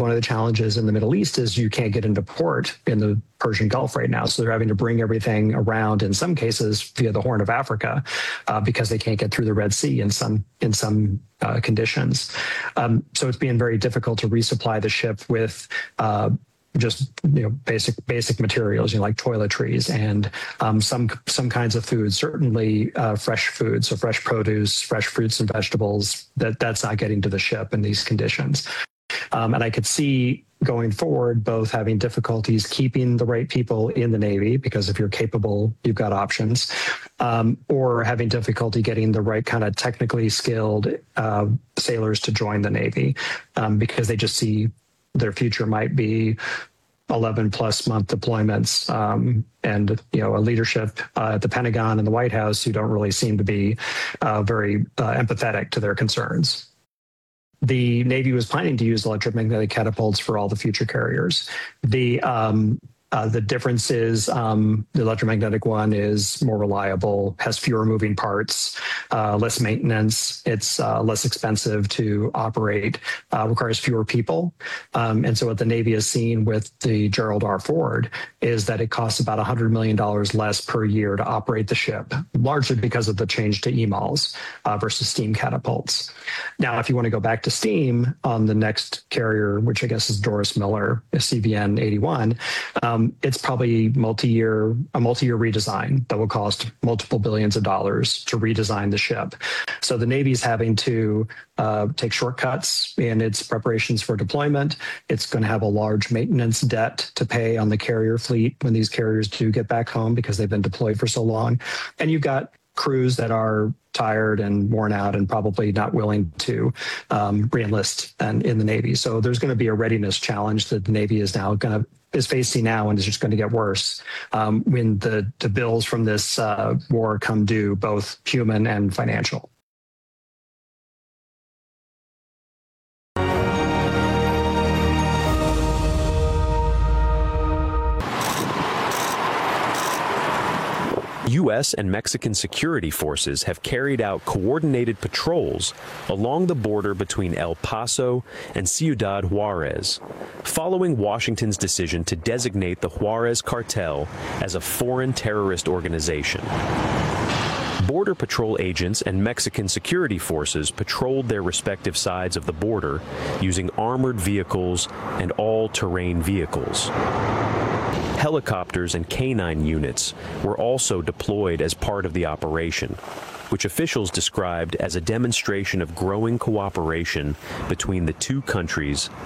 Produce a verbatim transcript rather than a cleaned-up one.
one of the challenges in the Middle East is you can't get into port in the Persian Gulf right now. So they're having to bring everything around, in some cases, via the Horn of Africa, uh, because they can't get through the Red Sea in some in some uh, conditions. Um, so it's being very difficult to resupply the ship with uh, just you know basic basic materials, you know, like toiletries and um, some some kinds of food. Certainly uh, fresh food, so fresh produce, fresh fruits and vegetables. That that's not getting to the ship in these conditions. Um, and I could see going forward both having difficulties keeping the right people in the Navy, because if you're capable, you've got options, um, or having difficulty getting the right kind of technically skilled uh, sailors to join the Navy, um, because they just see their future might be eleven plus month deployments, um, and you know a leadership uh, at the Pentagon and the White House who don't really seem to be uh, very uh, empathetic to their concerns. The Navy was planning to use electromagnetic catapults for all the future carriers. The um, Uh, the difference is um, the electromagnetic one is more reliable, has fewer moving parts, uh, less maintenance. It's uh, less expensive to operate, uh, requires fewer people. Um, and so what the Navy has seen with the Gerald R. Ford is that it costs about one hundred million dollars less per year to operate the ship, largely because of the change to E M A Ls uh, versus steam catapults. Now, if you want to go back to steam on the next carrier, which I guess is Doris Miller, C V N eighty-one, um, it's probably multi-year, a multi-year redesign that will cost multiple billions of dollars to redesign the ship. So the Navy's having to uh, take shortcuts in its preparations for deployment. It's going to have a large maintenance debt to pay on the carrier fleet when these carriers do get back home because they've been deployed for so long. And you've got crews that are tired and worn out and probably not willing to um, reenlist and in the Navy. So there's going to be a readiness challenge that the Navy is now going to is facing now, and is just going to get worse um, when the, the bills from this uh, war come due, both human and financial. U S and Mexican security forces have carried out coordinated patrols along the border between El Paso and Ciudad Juarez, following Washington's decision to designate the Juarez cartel as a foreign terrorist organization. Border Patrol agents and Mexican security forces patrolled their respective sides of the border using armored vehicles and all-terrain vehicles. Helicopters and canine units were also deployed as part of the operation, which officials described as a demonstration of growing cooperation between the two countries